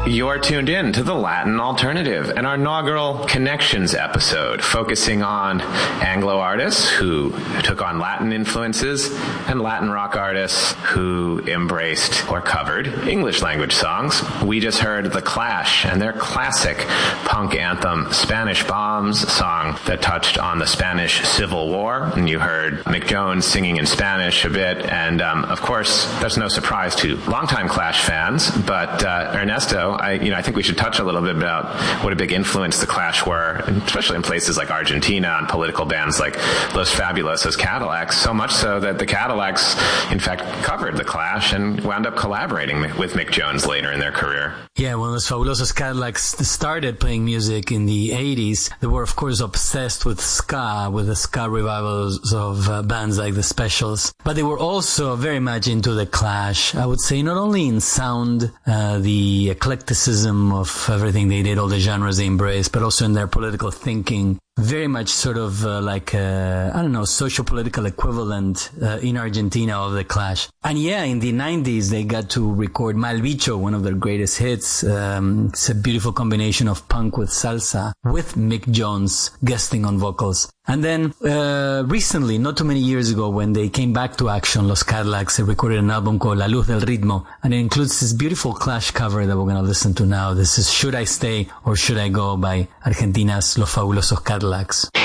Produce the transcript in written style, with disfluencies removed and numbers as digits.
You're tuned in to the Latin Alternative, an inaugural Connections episode focusing on Anglo artists who took on Latin influences and Latin rock artists who embraced or covered English language songs. We just heard The Clash and their classic punk anthem, Spanish Bombs, song that touched on the Spanish Civil War. And you heard Mick Jones singing in Spanish a bit. And of course, that's no surprise to longtime Clash fans, but Ernesto, I think we should touch a little bit about what a big influence the Clash were, especially in places like Argentina, on political bands like Los Fabulosos Cadillacs, so much so that the Cadillacs, in fact, covered the Clash and wound up collaborating with Mick Jones later in their career. Yeah, when Los Fabulosos Cadillacs started playing music in the 80s, they were, of course, obsessed with ska, with the ska revivals of bands like the Specials. But they were also very much into the Clash, I would say, not only in sound, the eclecticism of everything they did, all the genres they embraced, but also in their political thinking. Very much sort of like socio-political equivalent in Argentina of the Clash. And yeah, in the 90s, they got to record Mal Bicho, one of their greatest hits. It's a beautiful combination of punk with salsa, with Mick Jones guesting on vocals. And then recently, not too many years ago, when they came back to action, Los Cadillacs, they recorded an album called La Luz del Ritmo, and it includes this beautiful Clash cover that we're going to listen to now. This is Should I Stay or Should I Go by Argentina's Los Fabulosos Cadillacs.